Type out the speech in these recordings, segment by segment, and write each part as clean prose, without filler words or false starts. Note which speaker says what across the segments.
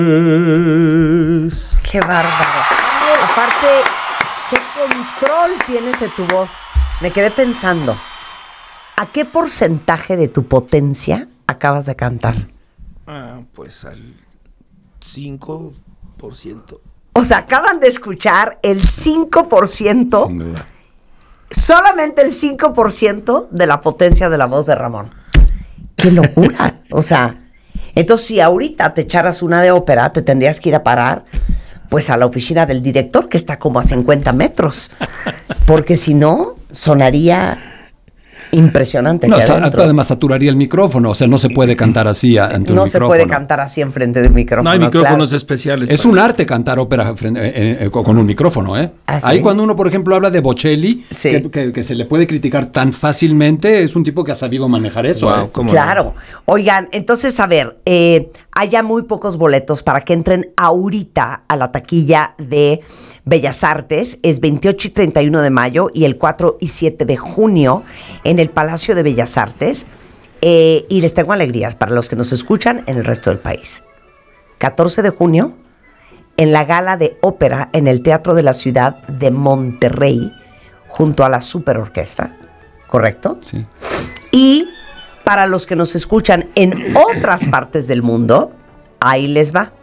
Speaker 1: Qué bárbaro. Aparte, qué control tienes de tu voz. Me quedé pensando, ¿a qué porcentaje de tu potencia acabas de cantar?
Speaker 2: Pues al 5%.
Speaker 1: O sea, acaban de escuchar el 5%, solamente el 5% de la potencia de la voz de Ramón. ¡Qué locura! O sea, entonces si ahorita te echaras una de ópera, te tendrías que ir a parar pues a la oficina del director, que está como a 50 metros. Porque si no, sonaría impresionante.
Speaker 3: No, además saturaría el micrófono, o sea, no se puede cantar así ante un micrófono.
Speaker 1: No se puede cantar así enfrente del micrófono.
Speaker 2: No hay micrófonos especiales.
Speaker 3: Es un arte cantar ópera con un micrófono, ¿eh?
Speaker 1: ¿Ah, sí?
Speaker 3: Ahí cuando uno, por ejemplo, habla de Bocelli,
Speaker 1: sí,
Speaker 3: que se le puede criticar tan fácilmente, es un tipo que ha sabido manejar eso.
Speaker 2: Wow,
Speaker 1: claro. No. Oigan, entonces, a ver, hay ya muy pocos boletos para que entren ahorita a la taquilla de Bellas Artes. Es 28 y 31 de mayo y el 4 y 7 de junio en el Palacio de Bellas Artes. Y les tengo alegrías para los que nos escuchan en el resto del país. 14 de junio en la Gala de Ópera en el Teatro de la Ciudad de Monterrey junto a la Super Orquesta. ¿Correcto?
Speaker 3: Sí.
Speaker 1: Y para los que nos escuchan en otras partes del mundo, ahí les va.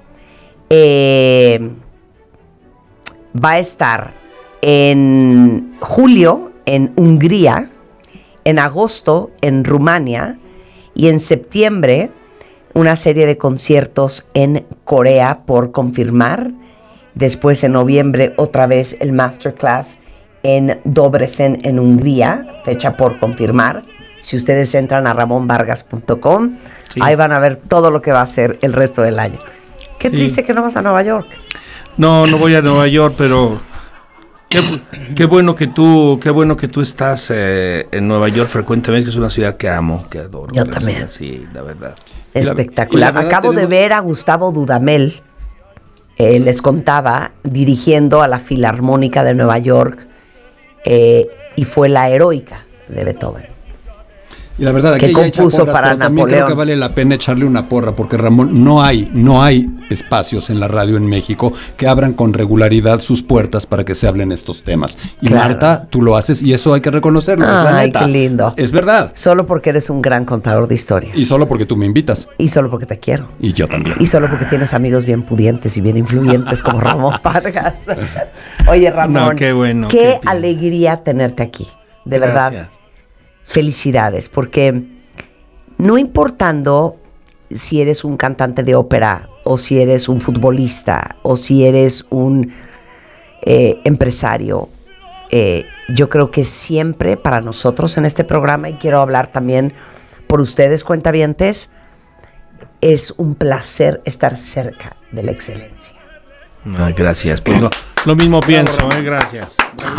Speaker 1: Va a estar en julio en Hungría, en agosto en Rumania y en septiembre una serie de conciertos en Corea por confirmar. Después en noviembre otra vez el Masterclass en Debrecen en Hungría, fecha por confirmar. Si ustedes entran a ramonvargas.com, sí, ahí van a ver todo lo que va a ser el resto del año. Qué triste que no vas a Nueva York.
Speaker 2: No voy a Nueva York, pero qué bueno que tú estás en Nueva York frecuentemente, que es una ciudad que amo, que adoro.
Speaker 1: Yo también.
Speaker 2: Sí, la verdad.
Speaker 1: Espectacular. Acabo de ver a Gustavo Dudamel, les contaba, dirigiendo a la Filarmónica de Nueva York, y fue La Heroica de Beethoven.
Speaker 3: Y la verdad, aquí
Speaker 1: que compuso
Speaker 3: porras,
Speaker 1: para
Speaker 3: Napoleón. Creo que vale la pena echarle una porra, porque Ramón, no hay espacios en la radio en México que abran con regularidad sus puertas para que se hablen estos temas. Y claro, Marta, tú lo haces y eso hay que reconocerlo. Es la neta.
Speaker 1: Qué lindo.
Speaker 3: Es verdad.
Speaker 1: Solo porque eres un gran contador de historias.
Speaker 3: Y solo porque tú me invitas.
Speaker 1: Y solo porque te quiero.
Speaker 3: Y yo también.
Speaker 1: Y solo porque tienes amigos bien pudientes y bien influyentes como Ramón Vargas. Oye, Ramón,
Speaker 2: qué bueno.
Speaker 1: Qué alegría tenerte aquí. De verdad.
Speaker 2: Gracias.
Speaker 1: Felicidades, porque no importando si eres un cantante de ópera o si eres un futbolista o si eres un empresario, yo creo que siempre para nosotros en este programa, y quiero hablar también por ustedes, cuentavientes, es un placer estar cerca de la excelencia.
Speaker 2: Gracias. Pues lo mismo pienso, gracias.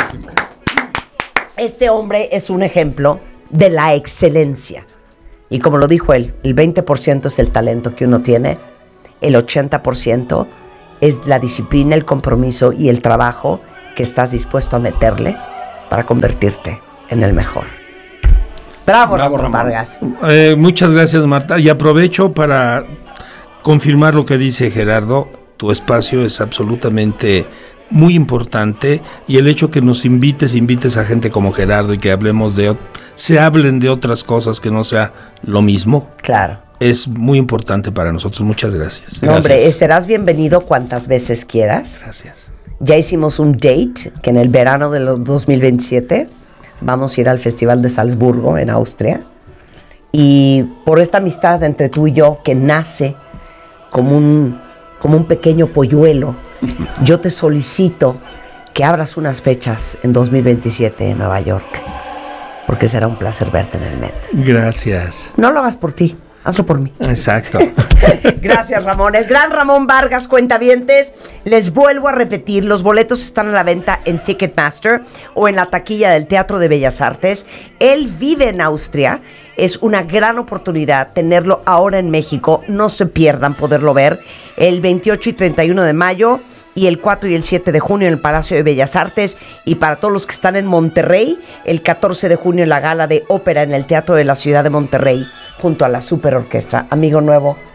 Speaker 1: Este hombre es un ejemplo de la excelencia. Y como lo dijo él, el 20% es el talento que uno tiene, el 80% es la disciplina, el compromiso y el trabajo que estás dispuesto a meterle para convertirte en el mejor. Bravo Ramón Vargas.
Speaker 2: Muchas gracias, Marta. Y aprovecho para confirmar lo que dice Gerardo. Tu espacio es absolutamente muy importante, y el hecho que nos invites a gente como Gerardo y que se hablen de otras cosas que no sea lo mismo. Claro. Es muy importante para nosotros. Muchas gracias.
Speaker 1: No, hombre, serás bienvenido cuantas veces quieras.
Speaker 2: Gracias.
Speaker 1: Ya hicimos un date que en el verano del 2027 vamos a ir al Festival de Salzburgo en Austria, y por esta amistad entre tú y yo que nace como un pequeño polluelo, yo te solicito que abras unas fechas en 2027 en Nueva York, porque será un placer verte en el Met.
Speaker 2: Gracias.
Speaker 1: No lo hagas por ti, hazlo por mí.
Speaker 2: Exacto.
Speaker 1: Gracias, Ramón. El gran Ramón Vargas, cuentavientes. Les vuelvo a repetir, los boletos están a la venta en Ticketmaster o en la taquilla del Teatro de Bellas Artes. Él vive en Austria. Es una gran oportunidad tenerlo ahora en México. No se pierdan poderlo ver el 28 y 31 de mayo y el 4 y el 7 de junio en el Palacio de Bellas Artes. Y para todos los que están en Monterrey, el 14 de junio en la Gala de Ópera en el Teatro de la Ciudad de Monterrey junto a la Super Orquesta. Amigo nuevo,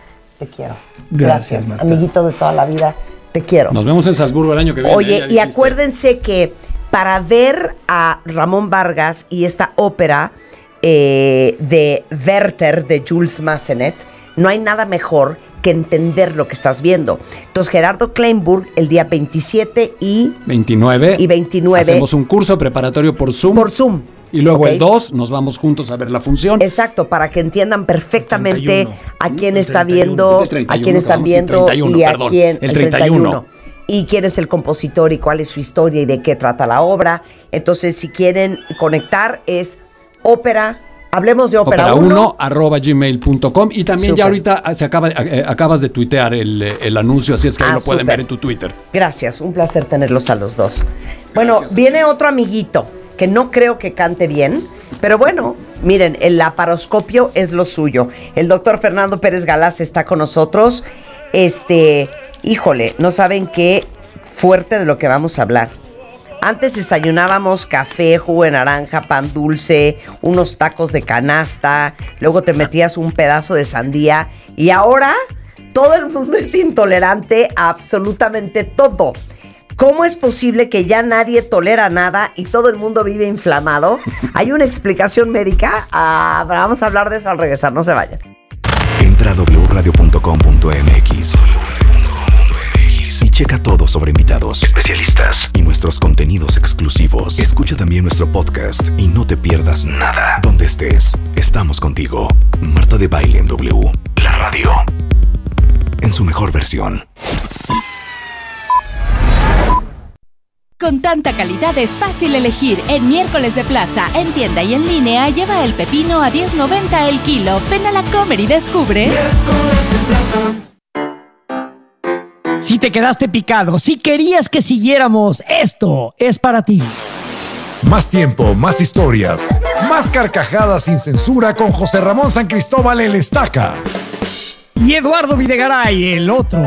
Speaker 1: te quiero.
Speaker 2: Gracias, Marta.
Speaker 1: Amiguito de toda la vida, te quiero.
Speaker 3: Nos vemos en Salzburgo el año que viene.
Speaker 1: Oye, y acuérdense que para ver a Ramón Vargas y esta ópera de Werther de Jules Massenet, no hay nada mejor que entender lo que estás viendo. Entonces, Gerardo Kleinburg, el día 27 y
Speaker 3: 29. Hacemos un curso preparatorio por Zoom.
Speaker 1: Por Zoom.
Speaker 3: Y luego el 2 nos vamos juntos a ver la función.
Speaker 1: Exacto, para que entiendan perfectamente
Speaker 2: 31.
Speaker 1: a quién está viendo,
Speaker 3: Es el 31,
Speaker 1: a quién están viendo
Speaker 3: 31,
Speaker 1: y a
Speaker 3: perdón,
Speaker 1: quién
Speaker 3: el 31.
Speaker 1: Y quién es el compositor y cuál es su historia y de qué trata la obra. Entonces, si quieren conectar, es ópera. Hablemos de ópera 1
Speaker 3: @gmail.com. Y también
Speaker 1: Super.
Speaker 3: ya ahorita acabas de tuitear el anuncio, así es que ahí lo pueden
Speaker 1: super.
Speaker 3: ver en tu Twitter.
Speaker 1: Gracias, un placer tenerlos a los dos. Bueno, viene otro amiguito que no creo que cante bien, pero bueno, miren, el laparoscopio es lo suyo. El doctor Fernando Pérez Galaz está con nosotros. Híjole, no saben qué fuerte de lo que vamos a hablar. Antes desayunábamos café, jugo de naranja, pan dulce, unos tacos de canasta, luego te metías un pedazo de sandía y ahora todo el mundo es intolerante a absolutamente todo. ¿Cómo es posible que ya nadie tolera nada y todo el mundo vive inflamado? ¿Hay una explicación médica? Vamos a hablar de eso al regresar, no se vayan.
Speaker 4: Entra a wradio.com.mx y checa todo sobre invitados, especialistas y nuestros contenidos exclusivos. Escucha también nuestro podcast y no te pierdas nada. Donde estés, estamos contigo. Marta de Baile en W. La radio. En su mejor versión.
Speaker 5: Con tanta calidad es fácil elegir. En Miércoles de Plaza, en tienda y en línea, lleva el pepino a $10.90 el kilo. Ven a la Comer y descubre.
Speaker 6: Si te quedaste picado, si querías que siguiéramos, esto es para ti.
Speaker 7: Más tiempo, más historias, más carcajadas sin censura con José Ramón San Cristóbal el Estaca.
Speaker 6: Y Eduardo Videgaray, el otro.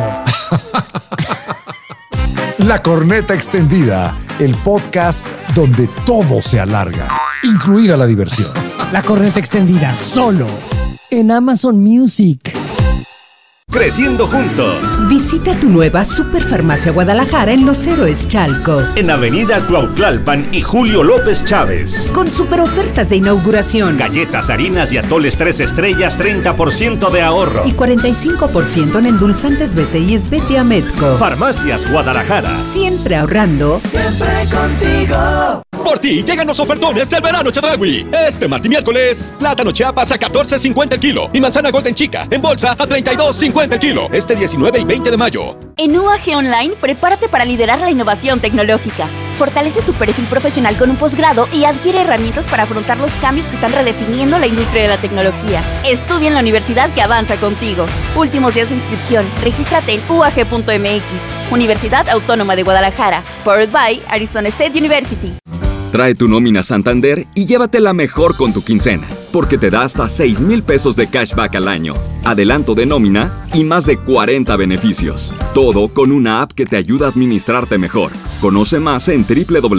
Speaker 7: La Corneta Extendida, el podcast donde todo se alarga, incluida la diversión.
Speaker 6: La Corneta Extendida, solo en Amazon Music.
Speaker 8: Creciendo juntos.
Speaker 9: Visita tu nueva Superfarmacia Guadalajara en Los Héroes Chalco.
Speaker 8: En Avenida Cuautlalpan y Julio López Chávez.
Speaker 9: Con super ofertas de inauguración.
Speaker 8: Galletas, harinas y atoles 3 estrellas, 30% de ahorro.
Speaker 9: Y 45% en endulzantes BCI Esbetia Medco.
Speaker 8: Farmacias Guadalajara.
Speaker 9: Siempre ahorrando.
Speaker 10: Siempre contigo.
Speaker 11: Por ti llegan los ofertones del verano Chedraui. Este martes y miércoles, plátano Chiapas a $14.50 el kilo y manzana Golden Chica en bolsa a $32.50 el kilo. Este 19 y 20 de mayo.
Speaker 12: En UAG Online, prepárate para liderar la innovación tecnológica. Fortalece tu perfil profesional con un posgrado y adquiere herramientas para afrontar los cambios que están redefiniendo la industria de la tecnología. Estudia en la universidad que avanza contigo. Últimos días de inscripción. Regístrate en uag.mx. Universidad Autónoma de Guadalajara. Powered by Arizona State University.
Speaker 13: Trae tu nómina Santander y llévatela mejor con tu quincena, porque te da hasta 6,000 pesos de cashback al año, adelanto de nómina y más de 40 beneficios. Todo con una app que te ayuda a administrarte mejor. Conoce más en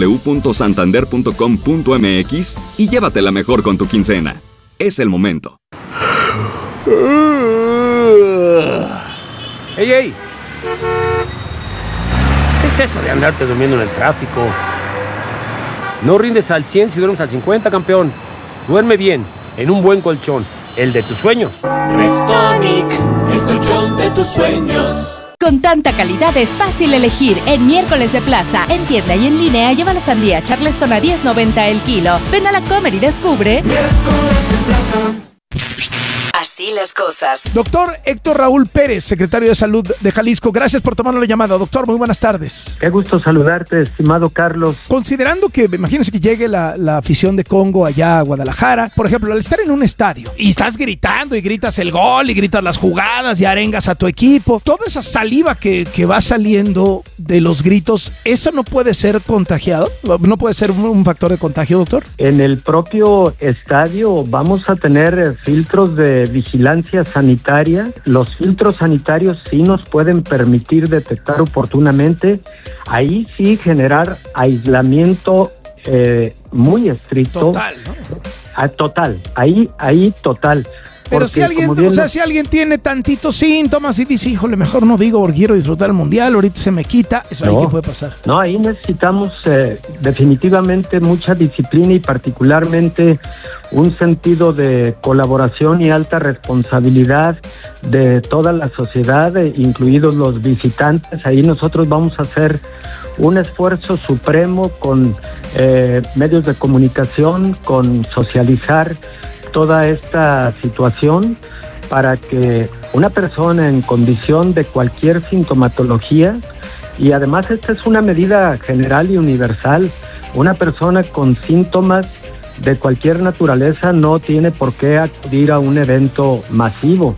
Speaker 13: www.santander.com.mx y llévatela mejor con tu quincena. Es el momento.
Speaker 14: ¡Ey, ey! ¿Qué es eso de andarte durmiendo en el tráfico? No rindes al 100 si duermes al 50, campeón. Duerme bien, en un buen colchón, el de tus sueños.
Speaker 10: Restonic, el colchón de tus sueños.
Speaker 5: Con tanta calidad es fácil elegir. En Miércoles de Plaza, en tienda y en línea, lleva la sandía Charleston a $10.90 el kilo. Ven a la Comer y descubre.
Speaker 10: Miércoles de Plaza.
Speaker 9: Así las cosas.
Speaker 15: Doctor Héctor Raúl Pérez, secretario de Salud de Jalisco, gracias por tomarnos la llamada. Doctor, muy buenas tardes.
Speaker 16: Qué gusto saludarte, estimado Carlos.
Speaker 15: Considerando que, imagínense que llegue la afición de Congo allá a Guadalajara, por ejemplo, al estar en un estadio y estás gritando y gritas el gol y gritas las jugadas y arengas a tu equipo, toda esa saliva que va saliendo de los gritos, ¿eso no puede ser contagiado? ¿No puede ser un factor de contagio, doctor?
Speaker 16: En el propio estadio vamos a tener filtros de vigilancia sanitaria. Los filtros sanitarios sí nos pueden permitir detectar oportunamente. Ahí sí generar aislamiento muy estricto.
Speaker 15: Total, ¿no?
Speaker 16: Total, ahí total.
Speaker 15: Pero si alguien, si alguien tiene tantitos síntomas y dice, híjole, mejor no digo porque quiero disfrutar el mundial, ahorita se me quita, eso ahí qué puede pasar.
Speaker 16: No, ahí necesitamos definitivamente mucha disciplina y particularmente un sentido de colaboración y alta responsabilidad de toda la sociedad, incluidos los visitantes. Ahí nosotros vamos a hacer un esfuerzo supremo con medios de comunicación, con socializar toda esta situación para que una persona en condición de cualquier sintomatología, y además esta es una medida general y universal, una persona con síntomas de cualquier naturaleza no tiene por qué acudir a un evento masivo.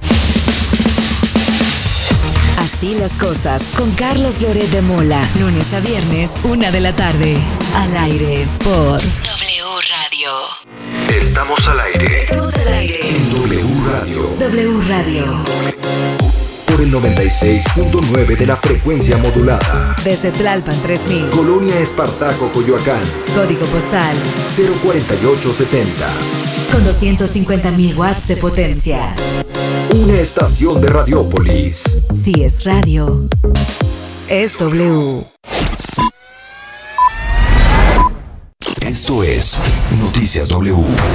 Speaker 17: Así las cosas con Carlos Loret de Mola. Lunes a viernes, 1 de la tarde. Al aire por W Radio.
Speaker 4: Estamos al aire.
Speaker 17: Estamos al aire.
Speaker 4: En W Radio.
Speaker 17: W Radio.
Speaker 4: Por el 96.9 de la frecuencia modulada.
Speaker 17: Desde Tlalpan 3000.
Speaker 4: Colonia Espartaco, Coyoacán.
Speaker 17: Código postal
Speaker 4: 04870.
Speaker 17: Con 250,000 watts de potencia.
Speaker 4: Una estación de Radiópolis.
Speaker 17: Si es radio, es W.
Speaker 4: Esto es Noticias W.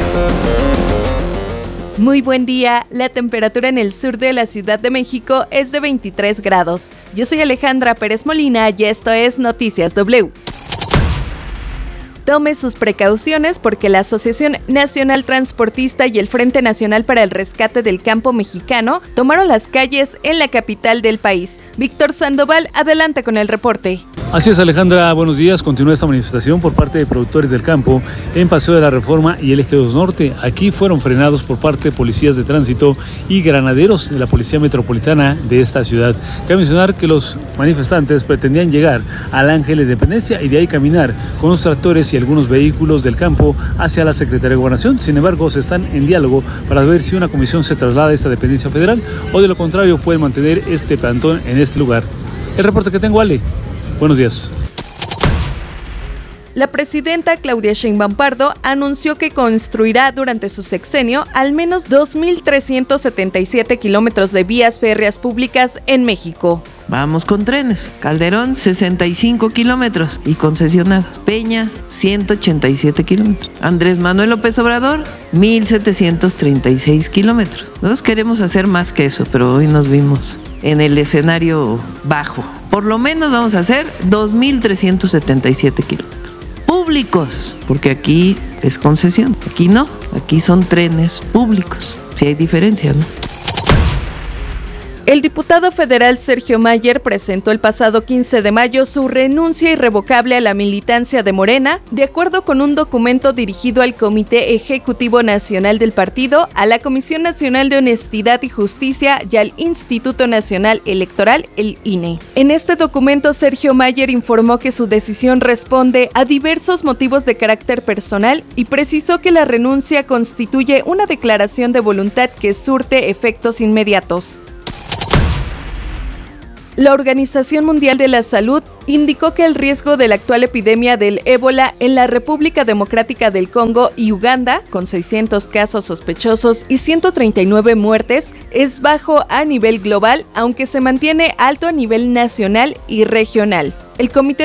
Speaker 18: Muy buen día, la temperatura en el sur de la Ciudad de México es de 23 grados. Yo soy Alejandra Pérez Molina y esto es Noticias W. Tome sus precauciones porque la Asociación Nacional Transportista y el Frente Nacional para el Rescate del Campo Mexicano tomaron las calles en la capital del país. Víctor Sandoval, adelante con el reporte.
Speaker 19: Así es, Alejandra, buenos días. Continúa esta manifestación por parte de productores del campo en Paseo de la Reforma y el Eje 2 Norte. Aquí fueron frenados por parte de policías de tránsito y granaderos de la Policía Metropolitana de esta ciudad. Cabe mencionar que los manifestantes pretendían llegar al Ángel de Independencia y de ahí caminar con los tractores y algunos vehículos del campo hacia la Secretaría de Gobernación. Sin embargo, se están en diálogo para ver si una comisión se traslada a esta dependencia federal o de lo contrario pueden mantener este plantón en este lugar. El reporte que tengo, Ale. Buenos días.
Speaker 18: La presidenta Claudia Sheinbaum Pardo anunció que construirá durante su sexenio al menos 2,377 kilómetros de vías férreas públicas en México.
Speaker 20: Vamos con trenes. Calderón, 65 kilómetros y concesionados. Peña, 187 kilómetros. Andrés Manuel López Obrador, 1,736 kilómetros. Nosotros queremos hacer más que eso, pero hoy nos vimos en el escenario bajo. Por lo menos vamos a hacer 2,377 kilómetros. Públicos, porque aquí es concesión. Aquí no, aquí son trenes públicos. Sí hay diferencia, ¿no?
Speaker 18: El diputado federal Sergio Mayer presentó el pasado 15 de mayo su renuncia irrevocable a la militancia de Morena, de acuerdo con un documento dirigido al Comité Ejecutivo Nacional del partido, a la Comisión Nacional de Honestidad y Justicia y al Instituto Nacional Electoral, el INE. En este documento, Sergio Mayer informó que su decisión responde a diversos motivos de carácter personal y precisó que la renuncia constituye una declaración de voluntad que surte efectos inmediatos. La Organización Mundial de la Salud indicó que el riesgo de la actual epidemia del ébola en la República Democrática del Congo y Uganda, con 600 casos sospechosos y 139 muertes, es bajo a nivel global, aunque se mantiene alto a nivel nacional y regional. El Comité